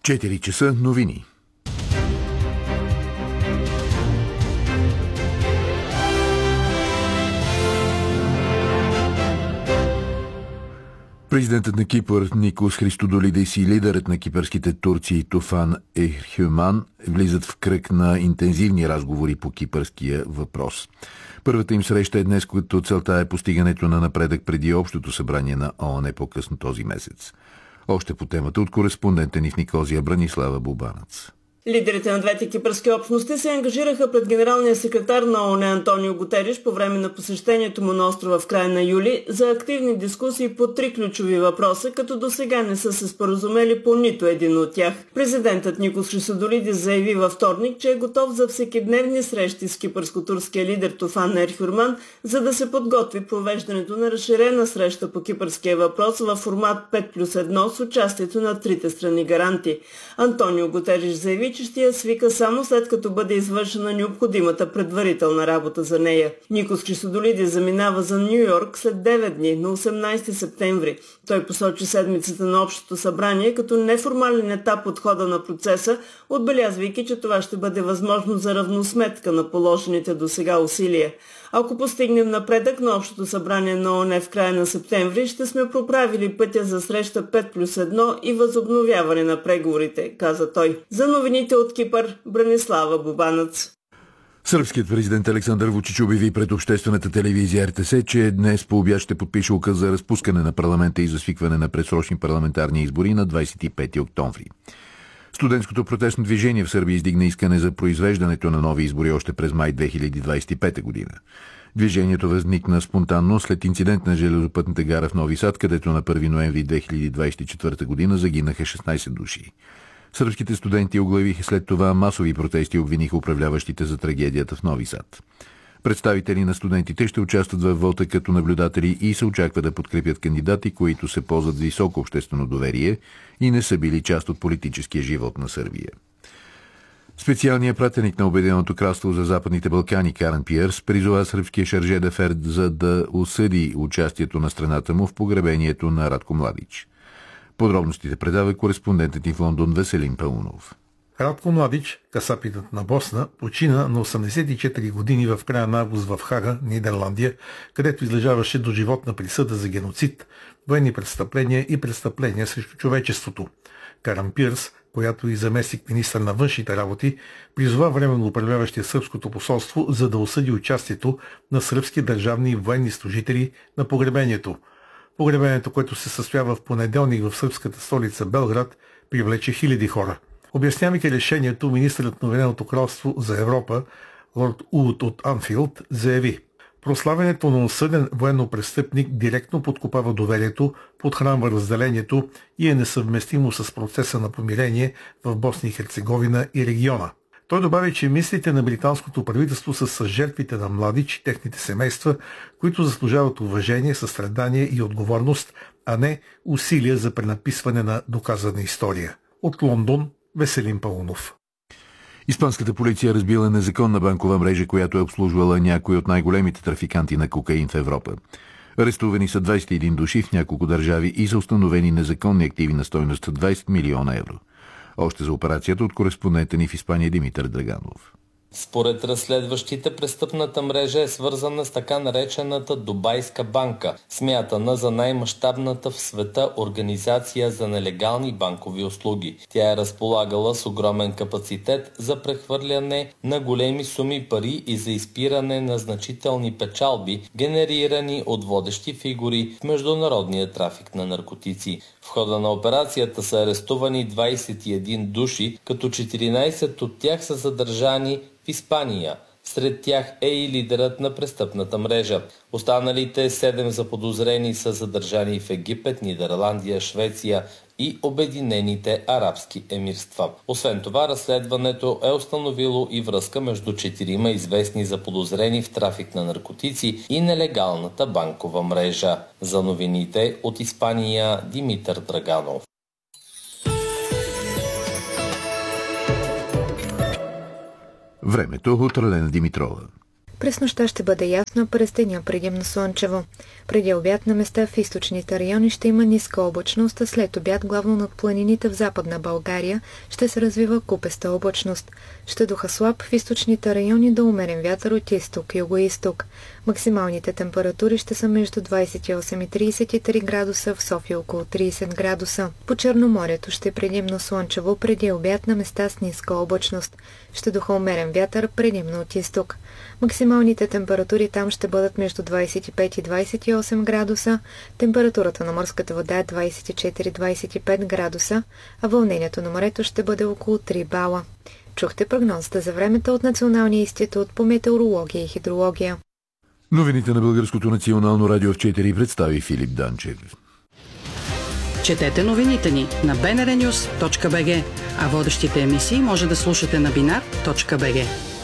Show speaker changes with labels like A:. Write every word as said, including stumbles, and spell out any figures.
A: четири часа новини. Президентът на Кипър Никос Христодолидис и лидерът на кипърските турци Туфан Ехюман влизат в кръг на интензивни разговори по кипърския въпрос. Първата им среща е днес, като целта е постигането на напредък преди общото събрание на ООН по-късно този месец. Още по темата от кореспондента ни в Никозия Бранислава Бубанац.
B: Лидерите на двете кипърски общности се ангажираха пред генералния секретар на ООН Антонио Гутериш по време на посещението му на острова в края на юли за активни дискусии по три ключови въпроса, като досега не са се споразумели по нито един от тях. Президентът Никос Христодолидис заяви във вторник, че е готов за всекидневни срещи с кипърско-турския лидер Туфан Ехюман, за да се подготви провеждането на разширена среща по кипърския въпрос във формат пет плюс едно с участието на трите страни гаранти. Антонио Гутериш заяви, че ще я свика само след като бъде извършена необходимата предварителна работа за нея. Никос Христодолидис заминава за Ню Йорк след девет дни на осемнадесети септември. Той посочи седмицата на Общото събрание като неформален етап от хода на процеса, отбелязвайки, че това ще бъде възможно за равносметка на положените досега усилия. Ако постигнем напредък на Общото събрание на ООН в края на септември, ще сме проправили пътя за среща пет плюс едно и възобновяване на преговорите, каза той. За новините от Кипър, Бранислава Бубанац.
A: Сръбският президент Александър Вучич обяви пред обществената телевизия Ар Те Се, че днес по обяд ще подпише указ за разпускане на парламента и за свикване на предсрочни парламентарни избори на двадесет и пети октомври. Студентското протестно движение в Сърбия издигна искане за произвеждането на нови избори още през май две хиляди двадесет и пета година. Движението възникна спонтанно след инцидент на железопътната гара в Нови Сад, където на първи ноември две хиляди двадесет и четвърта година загинаха шестнадесет души. Сръбските студенти оглавиха след това масови протести и обвиниха управляващите за трагедията в Нови Сад. Представители на студентите ще участват във вота като наблюдатели и се очаква да подкрепят кандидати, които се ползват с високо обществено доверие и не са били част от политическия живот на Сърбия. Специалният пратеник на Обединеното кралство за Западните Балкани Карен Пиърс призова сръбския шарже д'афер за да осъди участието на страната му в погребението на Радко Младич. Подробностите предава кореспондентът ни в Лондон Веселин Паунов.
C: Радко Младич, касапитът на Босна, почина на осемдесет и четири години в края на август в Хага, Нидерландия, където излежаваше доживотна присъда за геноцид, военни престъпления и престъпления срещу човечеството. Карен Пиърс, която и заместник министър на външните работи, призова временно управляващия сръбското посолство, за да осъди участието на сръбски държавни и военни служители на погребението. Погребението, което се състоява в понеделник в сръбската столица Белград, привлече хиляди хора. Обяснявайки решението, министърът на Обединеното кралство за Европа, лорд Уд от Анфилд, заяви: прославянето на осъден военно-престъпник директно подкопава доверието, подхранва разделението и е несъвместимо с процеса на помирение в Босна и Херцеговина и региона. Той добави, че мислите на британското правителство са с жертвите на Младич и техните семейства, които заслужават уважение, състрадание и отговорност, а не усилия за пренаписване на доказана история. От Лондон, Веселин Паунов.
A: Испанската полиция разбила незаконна банкова мрежа, която е обслужвала някои от най-големите трафиканти на кокаин в Европа. Арестувани са двадесет и един души в няколко държави и са установени незаконни активи на стойност двадесет милиона евро. Още за операцията от кореспондента ни в Испания Димитър Драганов.
D: Според разследващите, престъпната мрежа е свързана с така наречената Дубайска банка, смятана за най-мащабната в света организация за нелегални банкови услуги. Тя е разполагала с огромен капацитет за прехвърляне на големи суми пари и за изпиране на значителни печалби, генерирани от водещи фигури в международния трафик на наркотици. В хода на операцията са арестувани двадесет и един души, като четиринадесет от тях са задържани в Испания. Сред тях е и лидерът на престъпната мрежа. Останалите седем заподозрени са задържани в Египет, Нидерландия, Швеция и Обединените арабски емирства. Освен това, разследването е установило и връзка между четирима известни заподозрени в трафик на наркотици и нелегалната банкова мрежа. За новините от Испания Димитър Драганов.
A: Времето от Ралена Димитрова.
E: През нощта ще бъде ясно, а през деня предимно слънчево. Преди обяд на места в източните райони ще има ниска облачност, а след обяд главно над планините в Западна България ще се развива купеста облачност. Ще духа слаб в източните райони до умерен вятър от изток и югоизток. Максималните температури ще са между двадесет и осем и тридесет и три градуса, в София около тридесет градуса. По Черноморието ще предимно слънчево, преди обяд на места с ниска облачност. Ще духа умерен вятър, предимно от изток. Максималните температури там ще бъдат между двадесет и пет и двадесет и осем градуса, температурата на морската вода е двадесет и четири до двадесет и пет градуса, а вълнението на морето ще бъде около три бала. Чухте прогнозата за времето от Националния институт по метеорология и хидрология.
A: Новините на Българското национално радио в четири представи Филип Данчев.
F: Четете новините ни на би ен ар нюз точка би джи, а водещите емисии може да слушате на бинар точка би джи.